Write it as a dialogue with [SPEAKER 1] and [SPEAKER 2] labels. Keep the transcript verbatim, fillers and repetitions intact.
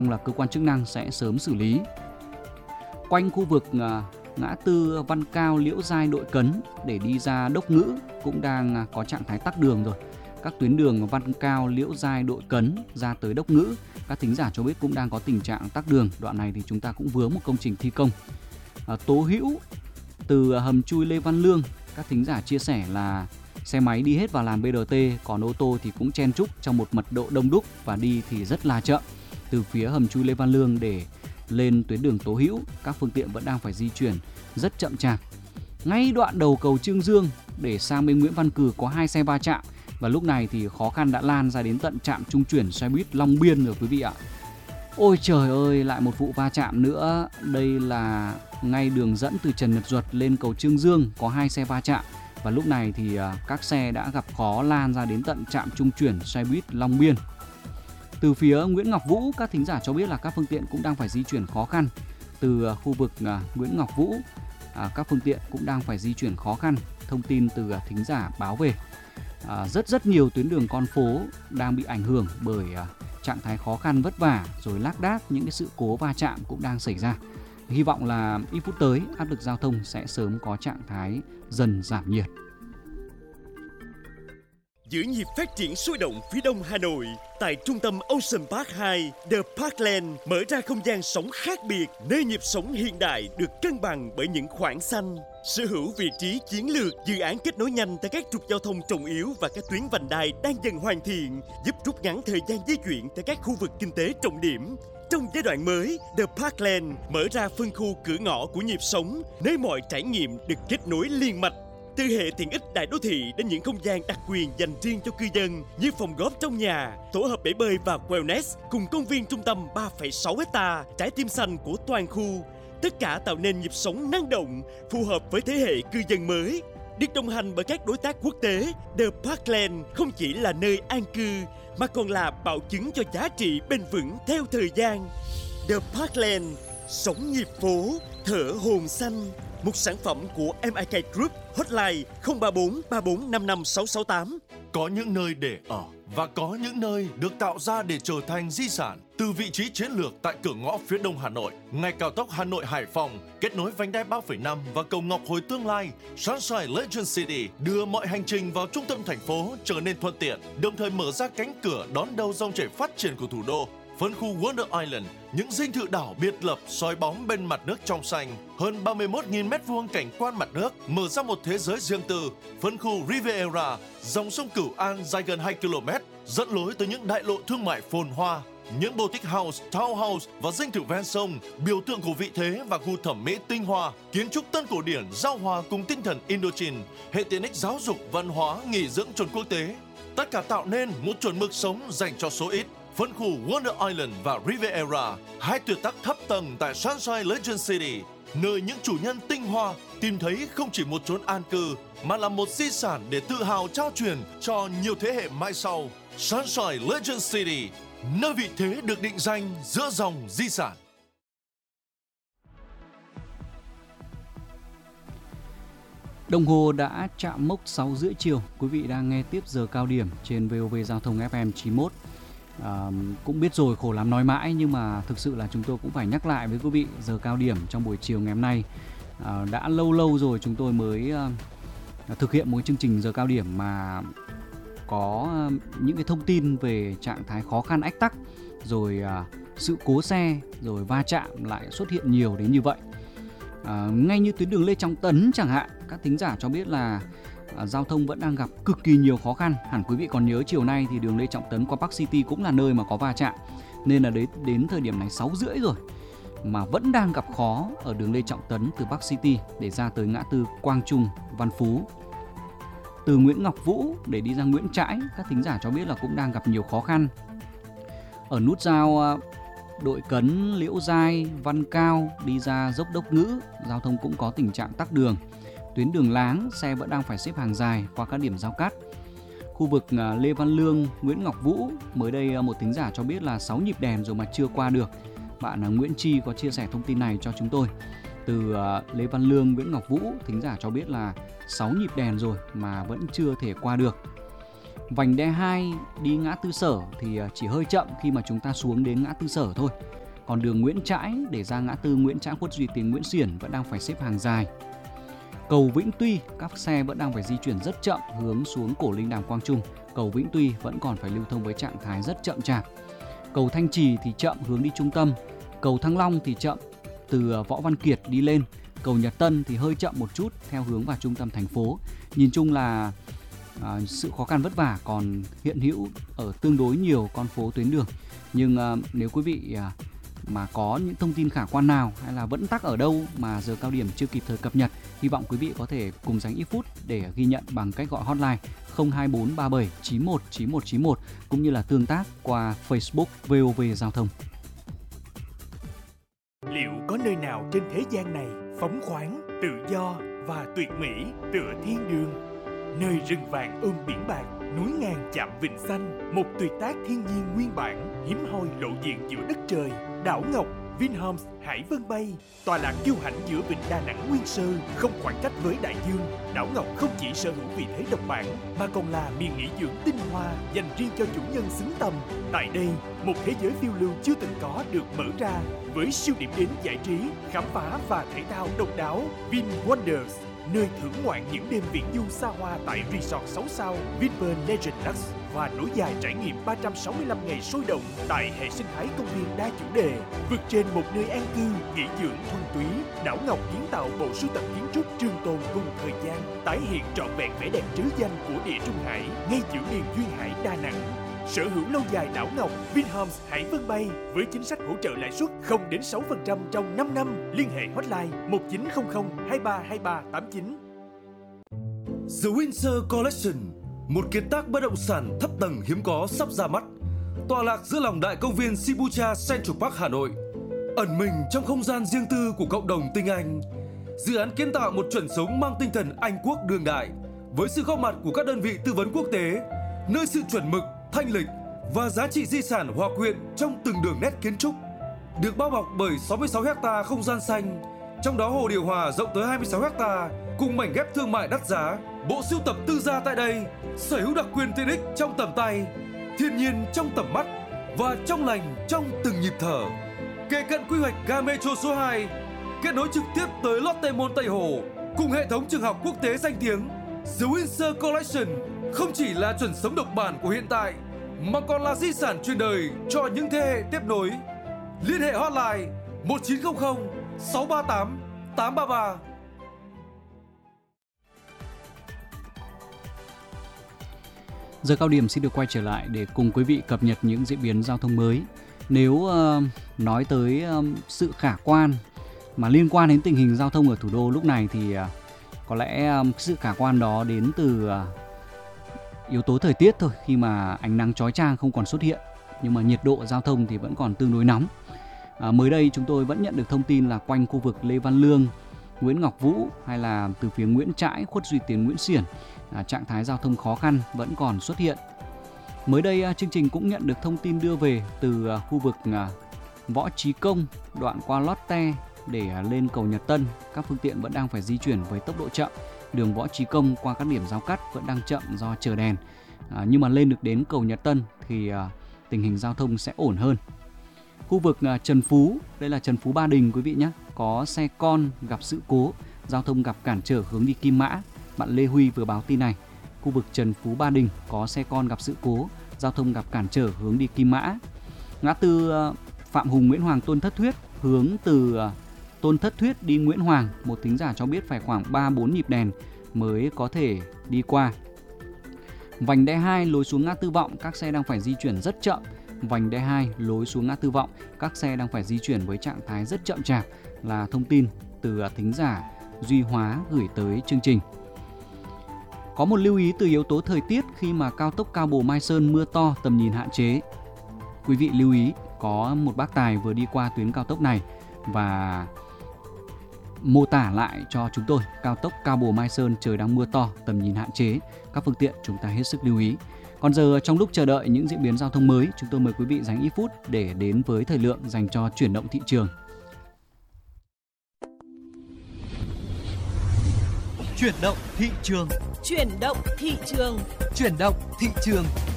[SPEAKER 1] là cơ quan chức năng sẽ sớm xử lý. Quanh khu vực à, ngã tư Văn Cao, Liễu Giai, Đội Cấn để đi ra Đốc Ngữ cũng đang có trạng thái tắc đường rồi. Các tuyến đường Văn Cao, Liễu Giai, Đội Cấn ra tới Đốc Ngữ, các thính giả cho biết cũng đang có tình trạng tắc đường. Đoạn này thì chúng ta cũng vướng một công trình thi công. À, Tố Hữu từ hầm chui Lê Văn Lương, các thính giả chia sẻ là xe máy đi hết vào làn bê rờ tê, còn ô tô thì cũng chen chúc trong một mật độ đông đúc và đi thì rất là chậm. Từ phía hầm chui Lê Văn Lương để lên tuyến đường Tố Hữu, các phương tiện vẫn đang phải di chuyển rất chậm chạp. Ngay đoạn đầu cầu Trương Dương để sang bên Nguyễn Văn Cừ có hai xe va chạm và lúc này thì khó khăn đã lan ra đến tận trạm trung chuyển xe buýt Long Biên rồi quý vị ạ. Ôi trời ơi, lại một vụ va chạm nữa. Đây là ngay đường dẫn từ Trần Nhật Duật lên cầu Trương Dương có hai xe va chạm và lúc này thì các xe đã gặp khó lan ra đến tận trạm trung chuyển xe buýt Long Biên. Từ phía Nguyễn Ngọc Vũ, các thính giả cho biết là các phương tiện cũng đang phải di chuyển khó khăn. Từ khu vực Nguyễn Ngọc Vũ, các phương tiện cũng đang phải di chuyển khó khăn. Thông tin từ thính giả báo về. Rất rất nhiều tuyến đường con phố đang bị ảnh hưởng bởi trạng thái khó khăn vất vả rồi lác đác, những cái sự cố va chạm cũng đang xảy ra. Hy vọng là ít phút tới áp lực giao thông sẽ sớm có trạng thái dần giảm nhiệt.
[SPEAKER 2] Giữ nhịp phát triển sôi động phía đông Hà Nội, tại trung tâm Ocean Park hai, The Parkland mở ra không gian sống khác biệt, nơi nhịp sống hiện đại được cân bằng bởi những khoảng xanh. Sở hữu vị trí chiến lược, dự án kết nối nhanh tại các trục giao thông trọng yếu và các tuyến vành đai đang dần hoàn thiện, giúp rút ngắn thời gian di chuyển tại các khu vực kinh tế trọng điểm. Trong giai đoạn mới, The Parkland mở ra phân khu cửa ngõ của nhịp sống, nơi mọi trải nghiệm được kết nối liên mạch. Từ hệ tiện ích đại đô thị đến những không gian đặc quyền dành riêng cho cư dân như phòng góp trong nhà, tổ hợp bể bơi và wellness cùng công viên trung tâm ba phẩy sáu héc-ta, trái tim xanh của toàn khu. Tất cả tạo nên nhịp sống năng động, phù hợp với thế hệ cư dân mới. Được đồng hành bởi các đối tác quốc tế, The Parkland không chỉ là nơi an cư mà còn là bảo chứng cho giá trị bền vững theo thời gian. The Parkland, sống nhịp phố, thở hồn xanh. Một sản phẩm của em i ca Group, hotline không ba bốn ba bốn năm năm sáu sáu tám.
[SPEAKER 3] Có những nơi để ở và có những nơi được tạo ra để trở thành di sản. Từ vị trí chiến lược tại cửa ngõ phía đông Hà Nội, ngay cao tốc Hà Nội Hải Phòng, kết nối vành đai ba phẩy năm và cầu Ngọc Hồi tương lai, Sunshine Legend City đưa mọi hành trình vào trung tâm thành phố trở nên thuận tiện, đồng thời mở ra cánh cửa đón đầu dòng chảy phát triển của thủ đô. Phân khu Wonder Island, những dinh thự đảo biệt lập soi bóng bên mặt nước trong xanh, hơn ba mươi mốt nghìn mét vuông cảnh quan mặt nước, mở ra một thế giới riêng tư. Phân khu Riviera, dòng sông Cửu An dài gần hai ki lô mét, dẫn lối tới những đại lộ thương mại phồn hoa, những boutique house, townhouse và dinh thự ven sông, biểu tượng của vị thế và gu thẩm mỹ tinh hoa, kiến trúc tân cổ điển giao hòa cùng tinh thần Indochine, hệ tiện ích giáo dục, văn hóa, nghỉ dưỡng chuẩn quốc tế. Tất cả tạo nên một chuẩn mực sống dành cho số ít. Phân khu Wonder Island và Riviera, hai tuyệt tác thấp tầng tại Sunshine Legend City, nơi những chủ nhân tinh hoa tìm thấy không chỉ một chốn an cư mà là một di sản để tự hào trao truyền cho nhiều thế hệ mai sau. Sunshine Legend City, nơi vị thế được định danh giữa dòng di sản.
[SPEAKER 1] Đồng hồ đã chạm mốc sáu rưỡi chiều. Quý vị đang nghe tiếp giờ cao điểm trên vê o vê Giao thông ép em chín mốt. À, cũng biết rồi, khổ lắm nói mãi, nhưng mà thực sự là chúng tôi cũng phải nhắc lại với quý vị, giờ cao điểm trong buổi chiều ngày hôm nay à, đã lâu lâu rồi chúng tôi mới à, thực hiện một chương trình giờ cao điểm mà có à, những cái thông tin về trạng thái khó khăn ách tắc, rồi à, sự cố xe, rồi va chạm lại xuất hiện nhiều đến như vậy. À, ngay như tuyến đường Lê Trọng Tấn chẳng hạn, các thính giả cho biết là À, giao thông vẫn đang gặp cực kỳ nhiều khó khăn. Hẳn quý vị còn nhớ chiều nay thì đường Lê Trọng Tấn qua Park City cũng là nơi mà có va chạm, nên là đến, đến thời điểm này sáu rưỡi rồi mà vẫn đang gặp khó ở đường Lê Trọng Tấn từ Park City để ra tới ngã tư Quang Trung, Văn Phú. Từ Nguyễn Ngọc Vũ để đi ra Nguyễn Trãi, các thính giả cho biết là cũng đang gặp nhiều khó khăn. Ở nút giao Đội Cấn, Liễu Giai, Văn Cao đi ra dốc Đốc Ngữ, giao thông cũng có tình trạng tắc đường. Tuyến đường Láng, xe vẫn đang phải xếp hàng dài qua các điểm giao cắt. Khu vực Lê Văn Lương, Nguyễn Ngọc Vũ, mới đây một thính giả cho biết là sáu nhịp đèn rồi mà chưa qua được. Bạn Nguyễn Chi có chia sẻ thông tin này cho chúng tôi. Từ Lê Văn Lương, Nguyễn Ngọc Vũ, thính giả cho biết là sáu nhịp đèn rồi mà vẫn chưa thể qua được. Vành đai hai đi ngã tư Sở thì chỉ hơi chậm khi mà chúng ta xuống đến ngã tư Sở thôi. Còn đường Nguyễn Trãi để ra ngã tư Nguyễn Trãi, Khuất Duy Tiến, Nguyễn Xiển vẫn đang phải xếp hàng dài. Cầu Vĩnh Tuy, các xe vẫn đang phải di chuyển rất chậm hướng xuống Cổ Linh Đàm Quang Trung. Cầu Vĩnh Tuy vẫn còn phải lưu thông với trạng thái rất chậm chạp. Cầu Thanh Trì thì chậm hướng đi trung tâm. Cầu Thăng Long thì chậm từ Võ Văn Kiệt đi lên. Cầu Nhật Tân thì hơi chậm một chút theo hướng vào trung tâm thành phố. Nhìn chung là à, sự khó khăn vất vả còn hiện hữu ở tương đối nhiều con phố tuyến đường. Nhưng à, nếu quý vị à, mà có những thông tin khả quan nào hay là vẫn tắc ở đâu mà giờ cao điểm chưa kịp thời cập nhật, hy vọng quý vị có thể cùng dành ít phút để ghi nhận bằng cách gọi hotline không hai bốn ba bảy chín một chín một chín một cũng như là tương tác qua Facebook vê o vê Giao thông.
[SPEAKER 2] Liệu có nơi nào trên thế gian này phóng khoáng, tự do và tuyệt mỹ tựa thiên đường? Nơi rừng vàng ôm biển bạc, núi ngàn chạm vịnh xanh, một tuyệt tác thiên nhiên nguyên bản, hiếm hoi lộ diện giữa đất trời. Đảo Ngọc, Vinhomes, Hải Vân Bay, tọa lạc kiêu hãnh giữa vịnh Đà Nẵng nguyên sơ, không khoảng cách với đại dương. Đảo Ngọc không chỉ sở hữu vị thế độc bản, mà còn là miền nghỉ dưỡng tinh hoa dành riêng cho chủ nhân xứng tầm. Tại đây, một thế giới phiêu lưu chưa từng có được mở ra, với siêu điểm đến giải trí, khám phá và thể thao độc đáo. Vin Wonders, nơi thưởng ngoạn những đêm viễn du xa hoa tại resort sáu sao Vinpearl Legend Lux và nối dài trải nghiệm ba trăm sáu mươi lăm ngày sôi động tại hệ sinh thái công viên đa chủ đề. Vượt trên một nơi an cư, nghỉ dưỡng thuần túy, Đảo Ngọc kiến tạo bộ sưu tập kiến trúc trường tồn cùng thời gian, tái hiện trọn vẹn vẻ đẹp trứ danh của địa Trung Hải ngay giữa miền duyên hải Đà Nẵng. Sở hữu lâu dài Đảo Ngọc, Vinhomes, Hải Vân Bay với chính sách hỗ trợ lãi suất không đến sáu phần trăm trong năm năm. Liên hệ hotline một chín không không hai ba hai ba tám chín.
[SPEAKER 3] The Windsor Collection, một kiệt tác bất động sản thấp tầng hiếm có sắp ra mắt, tọa lạc giữa lòng đại công viên Shibuya Central Park Hà Nội, ẩn mình trong không gian riêng tư của cộng đồng tinh Anh. Dự án kiến tạo một chuẩn sống mang tinh thần Anh quốc đương đại, với sự góp mặt của các đơn vị tư vấn quốc tế, nơi sự chuẩn mực, thanh lịch và giá trị di sản hòa quyện trong từng đường nét kiến trúc. Được bao bọc bởi sáu mươi sáu héc ta không gian xanh, trong đó hồ điều hòa rộng tới hai mươi sáu héc ta cùng mảnh ghép thương mại đắt giá. Bộ sưu tập tư gia tại đây sở hữu đặc quyền tiện ích trong tầm tay, thiên nhiên trong tầm mắt và trong lành trong từng nhịp thở. Kề cận quy hoạch ga Metro số hai, kết nối trực tiếp tới Lotte Mall Tây Hồ cùng hệ thống trường học quốc tế danh tiếng. The Windsor Collection không chỉ là chuẩn sống độc bản của hiện tại, mà còn là di sản truyền đời cho những thế hệ tiếp nối. Liên hệ hotline một chín không không sáu ba tám tám ba ba.
[SPEAKER 1] Giờ cao điểm xin được quay trở lại để cùng quý vị cập nhật những diễn biến giao thông mới. Nếu uh, nói tới uh, sự khả quan mà liên quan đến tình hình giao thông ở thủ đô lúc này thì uh, có lẽ uh, sự khả quan đó đến từ uh, yếu tố thời tiết thôi, khi mà ánh nắng chói chang không còn xuất hiện, nhưng mà nhiệt độ giao thông thì vẫn còn tương đối nóng. À, mới đây chúng tôi vẫn nhận được thông tin là quanh khu vực Lê Văn Lương, Nguyễn Ngọc Vũ hay là từ phía Nguyễn Trãi, Khuất Duy Tiến, Nguyễn Xiển, à, trạng thái giao thông khó khăn vẫn còn xuất hiện. Mới đây à, chương trình cũng nhận được thông tin đưa về từ à, khu vực à, Võ Trí Công, đoạn qua Lotte để à, lên cầu Nhật Tân, các phương tiện vẫn đang phải di chuyển với tốc độ chậm. Đường Võ Trí Công qua các điểm giao cắt vẫn đang chậm do chờ đèn, à, nhưng mà lên được đến cầu Nhật Tân thì à, tình hình giao thông sẽ ổn hơn. Khu vực Trần Phú, đây là Trần Phú Ba Đình quý vị nhé, có xe con gặp sự cố, giao thông gặp cản trở hướng đi Kim Mã. Bạn Lê Huy vừa báo tin này. Khu vực Trần Phú Ba Đình có xe con gặp sự cố, giao thông gặp cản trở hướng đi Kim Mã. Ngã tư Phạm Hùng Nguyễn Hoàng Tôn Thất Thuyết, hướng từ Tôn Thất Thuyết đi Nguyễn Hoàng, một thính giả cho biết phải khoảng ba bốn nhịp đèn mới có thể đi qua. Vành đai hai lối xuống ngã tư Vọng, các xe đang phải di chuyển rất chậm. Vành đai hai lối xuống ngã tư Vọng, các xe đang phải di chuyển với trạng thái rất chậm chạp, là thông tin từ thính giả Duy Hóa gửi tới chương trình. Có một lưu ý từ yếu tố thời tiết khi mà cao tốc Cao Bồ Mai Sơn mưa to, tầm nhìn hạn chế. Quý vị lưu ý, có một bác tài vừa đi qua tuyến cao tốc này và mô tả lại cho chúng tôi cao tốc Cao Bồ Mai Sơn trời đang mưa to, tầm nhìn hạn chế. Các phương tiện chúng ta hết sức lưu ý. Còn giờ trong lúc chờ đợi những diễn biến giao thông mới, chúng tôi mời quý vị dành ít phút để đến với thời lượng dành cho chuyển động thị trường.
[SPEAKER 4] Chuyển động thị trường.
[SPEAKER 5] Chuyển động thị trường.
[SPEAKER 4] Chuyển động thị trường.